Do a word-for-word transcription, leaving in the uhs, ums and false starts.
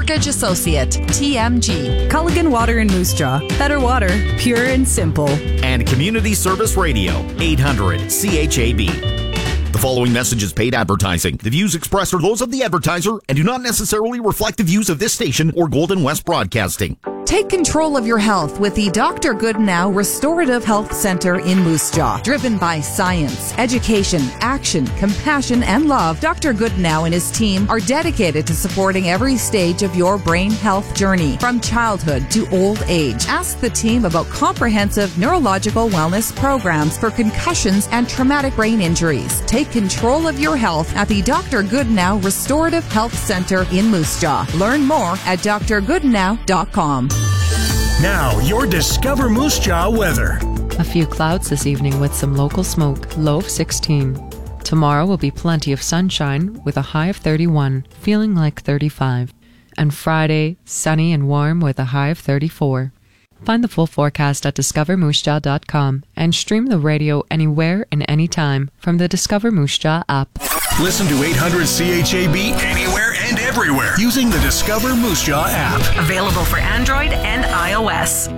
Mortgage Associate, T M G. Culligan Water in Moose Jaw. Better water, pure and simple. And Community Service Radio, eight hundred C H A B. The following message is paid advertising. The views expressed are those of the advertiser and do not necessarily reflect the views of this station or Golden West Broadcasting. Take control of your health with the Doctor Goodnow Restorative Health Center in Moose Jaw. Driven by science, education, action, compassion, and love, Doctor Goodnow and his team are dedicated to supporting every stage of your brain health journey, from childhood to old age. Ask the team about comprehensive neurological wellness programs for concussions and traumatic brain injuries. Take control of your health at the Doctor Goodnow Restorative Health Center in Moose Jaw. Learn more at d r goodnow dot com. Now, your Discover Moose Jaw weather. A few clouds this evening with some local smoke, low of sixteen. Tomorrow will be plenty of sunshine with a high of thirty-one, feeling like thirty-five. And Friday, sunny and warm with a high of thirty-four. Find the full forecast at discover moose jaw dot com and stream the radio anywhere and anytime from the Discover Moose Jaw app. Listen to eight hundred C H A B anywhere and everywhere using the Discover Moose Jaw app. Available for Android and iOS.